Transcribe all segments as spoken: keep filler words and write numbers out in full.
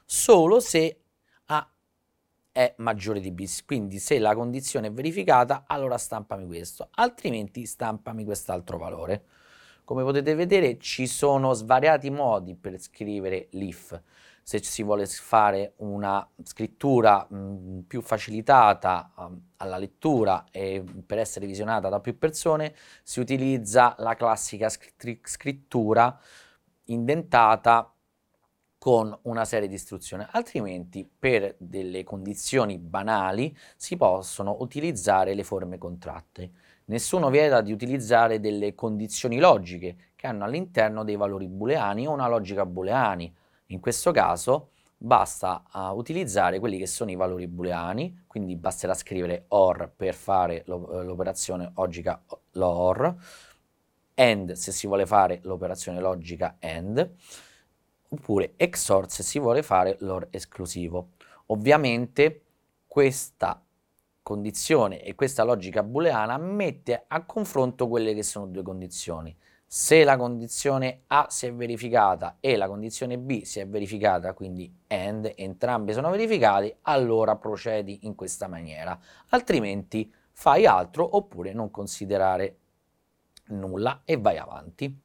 solo se A è maggiore di B, quindi se la condizione è verificata allora stampami questo, altrimenti stampami quest'altro valore. Come potete vedere ci sono svariati modi per scrivere l'if. Se si vuole fare una scrittura mh, più facilitata um, alla lettura e per essere visionata da più persone, si utilizza la classica scrittura indentata con una serie di istruzioni, altrimenti per delle condizioni banali si possono utilizzare le forme contratte. Nessuno vieta di utilizzare delle condizioni logiche che hanno all'interno dei valori booleani o una logica booleani. In questo caso basta uh, utilizzare quelli che sono i valori booleani, quindi basterà scrivere or per fare l'operazione logica or, and se si vuole fare l'operazione logica and, oppure X O R se si vuole fare l'or esclusivo. Ovviamente questa condizione e questa logica booleana mette a confronto quelle che sono due condizioni. Se la condizione A si è verificata e la condizione B si è verificata, quindi AND, entrambe sono verificati, allora procedi in questa maniera, altrimenti fai altro oppure non considerare nulla e vai avanti.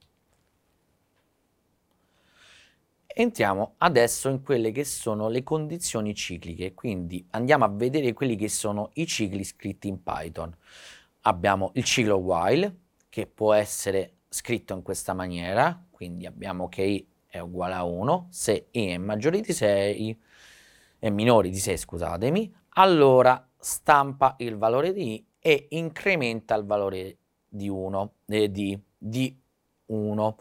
Entriamo adesso in quelle che sono le condizioni cicliche, quindi andiamo a vedere quelli che sono i cicli scritti in Python. Abbiamo il ciclo while, che può essere scritto in questa maniera, quindi abbiamo che i è uguale a uno, se i è maggiore di sei, è minore di sei, scusatemi, allora stampa il valore di i e incrementa il valore di uno, eh, di, di uno.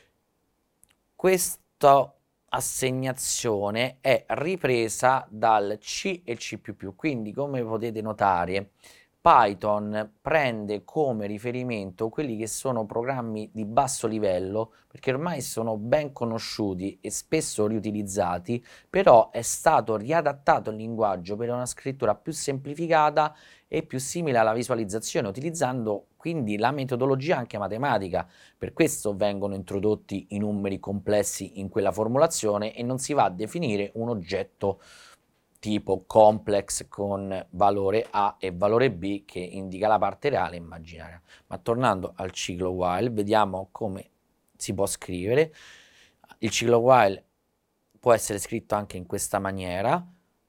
Questo assegnazione è ripresa dal C e C più più, quindi come potete notare Python prende come riferimento quelli che sono programmi di basso livello, perché ormai sono ben conosciuti e spesso riutilizzati, però è stato riadattato il linguaggio per una scrittura più semplificata e più simile alla visualizzazione, utilizzando quindi la metodologia anche matematica. Per questo vengono introdotti i numeri complessi in quella formulazione e non si va a definire un oggetto tipo complex con valore A e valore B che indica la parte reale e immaginaria. Ma tornando al ciclo while, vediamo come si può scrivere. Il ciclo while può essere scritto anche in questa maniera,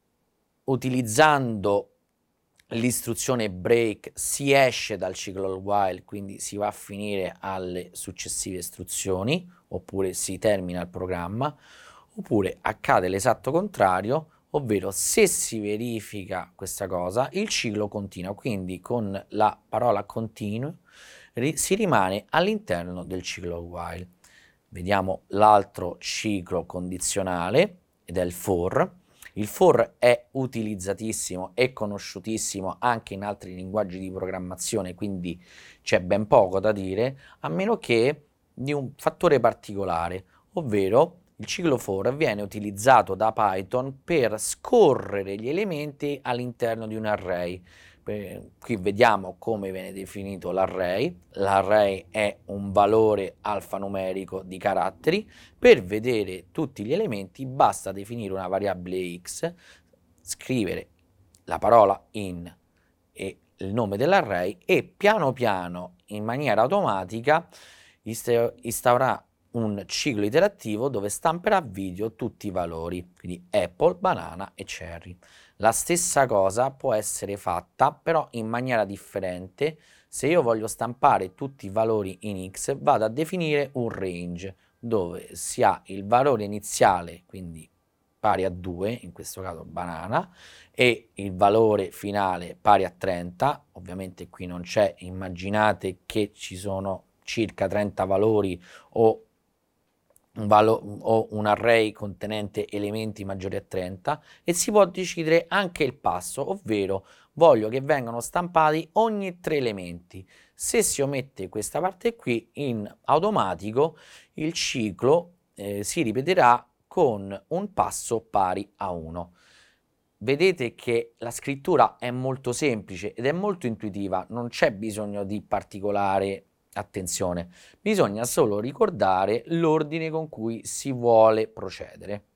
utilizzando l'istruzione break si esce dal ciclo while, quindi si va a finire alle successive istruzioni, oppure si termina il programma, oppure accade l'esatto contrario, ovvero se si verifica questa cosa, il ciclo continua, quindi con la parola continue si rimane all'interno del ciclo while. Vediamo l'altro ciclo condizionale, ed è il for. Il for è utilizzatissimo e conosciutissimo anche in altri linguaggi di programmazione, quindi c'è ben poco da dire, a meno che di un fattore particolare, ovvero il ciclo for viene utilizzato da Python per scorrere gli elementi all'interno di un array. Qui vediamo come viene definito l'array. L'array è un valore alfanumerico di caratteri. Per vedere tutti gli elementi basta definire una variabile x, scrivere la parola in e il nome dell'array e piano piano, in maniera automatica, instaurerà un ciclo iterativo dove stamperà video tutti i valori, quindi apple, banana e cherry. La stessa cosa può essere fatta però in maniera differente. Se io voglio stampare tutti i valori in x, vado a definire un range dove si ha il valore iniziale, quindi pari a due, in questo caso banana, e il valore finale pari a trenta, ovviamente qui non c'è, immaginate che ci sono circa trenta valori o un, o un array contenente elementi maggiori a trenta, e si può decidere anche il passo, ovvero voglio che vengano stampati ogni tre elementi. Se si omette questa parte qui, in automatico il ciclo eh, si ripeterà con un passo pari a uno. Vedete che la scrittura è molto semplice ed è molto intuitiva, non c'è bisogno di particolare attenzione, bisogna solo ricordare l'ordine con cui si vuole procedere.